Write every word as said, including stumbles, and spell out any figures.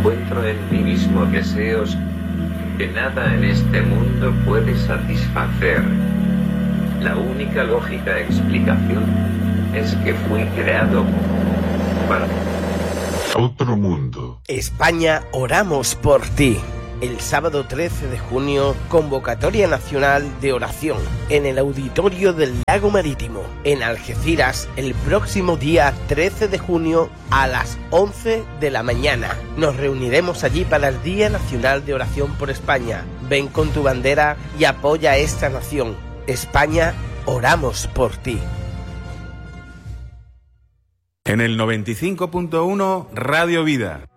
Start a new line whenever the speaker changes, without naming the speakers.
encuentro en mí mismo deseos que nada en este mundo puede satisfacer. La única lógica explicación es que fui creado para
otro mundo.
España, oramos por ti. El sábado trece de junio, convocatoria nacional de oración en el auditorio del Lago Marítimo, en Algeciras, el próximo día trece de junio a las once de la mañana. Nos reuniremos allí para el Día Nacional de Oración por España. Ven con tu bandera y apoya a esta nación. España, oramos por ti.
En el noventa y cinco punto uno, Radio Vida.